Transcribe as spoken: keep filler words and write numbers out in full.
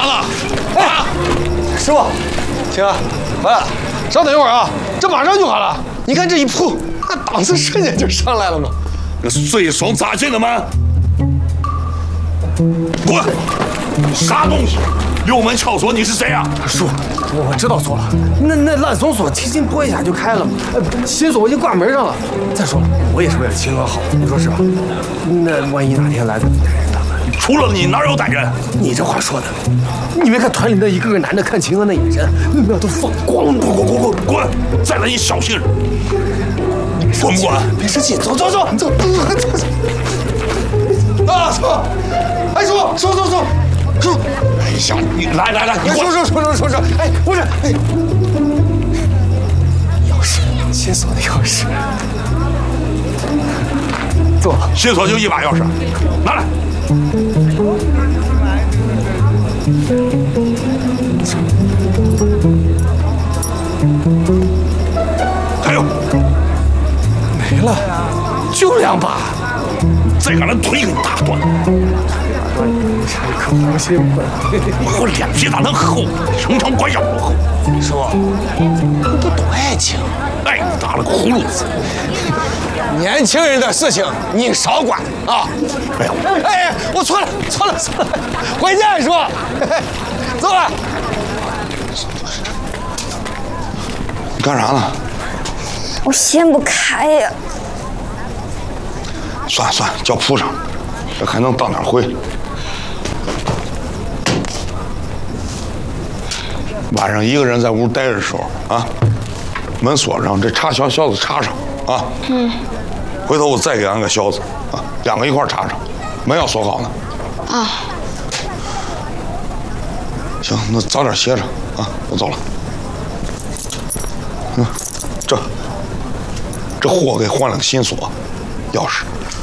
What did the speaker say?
啥呢？ 哎，师傅，行啊，回来了，稍等一会儿啊，这马上就好了。你看这一扑，那档次瞬间就上来了嘛。 那水爽咋进的门？滚！啥东西？六门撬锁，你是谁啊？ 叔，我我知道错了，那那烂松锁轻轻拨一下就开了嘛，呃，新锁我已经挂门上了。再说了，我也是为了秦娥好，你说是吧？那万一哪天来个歹人呢？ 除了你，哪有歹人？ 你这话说的，你没看团里那一个个男的看秦娥那眼神，那都放光了。 滚滚滚滚滚！再来你小心人！滚不滚？ 别生气，走走走走走走。啊，叔，哎叔叔叔叔叔， 哎呀，你来来来，你叔叔叔叔叔叔，哎，不是，哎，钥匙，新锁的钥匙，坐。 新锁就一把钥匙，拿来。还有， 没了，就两把。 再敢人腿给你打断！ 这可不行吧？ 我脸皮咋能厚？城墙关咬我厚。 叔，你不懂爱情， 爱你打了个葫芦子。 年轻人的事情你少管啊！ 哎呀， 哎，我错了，错了，错了，回见，叔，走了。 你干啥呢？ 我掀不开呀。 算了算了，叫铺上，这还能当点回。晚上一个人在屋待着的时候啊，门锁上，这插销销子插上啊。嗯。回头我再给俺个销子啊，两个一块插上，门要锁好呢。啊。行，那早点歇着啊，我走了。嗯，这这货给换了个新锁，钥匙。